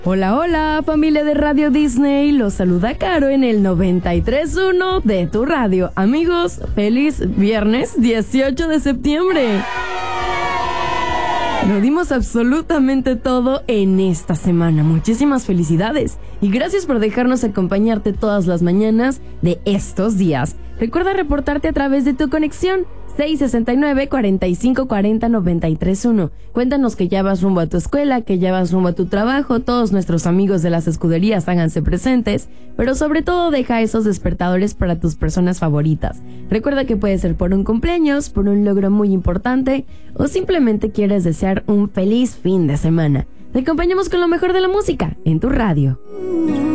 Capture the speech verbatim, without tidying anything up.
Hola, hola, familia de Radio Disney, los saluda Caro en el noventa y tres punto uno de tu radio. Amigos, feliz viernes dieciocho de septiembre. Lo dimos absolutamente todo en esta semana. Muchísimas felicidades y gracias por dejarnos acompañarte todas las mañanas de estos días. Recuerda reportarte a través de tu conexión seis sesenta y nueve, cuarenta y cinco cuarenta, noventa y tres uno. Cuéntanos que ya vas rumbo a tu escuela, que ya vas rumbo a tu trabajo. Todos nuestros amigos de las escuderías háganse presentes, pero sobre todo deja esos despertadores para tus personas favoritas. Recuerda que puede ser por un cumpleaños, por un logro muy importante o simplemente quieres desear un feliz fin de semana. Te acompañamos con lo mejor de la música en tu radio.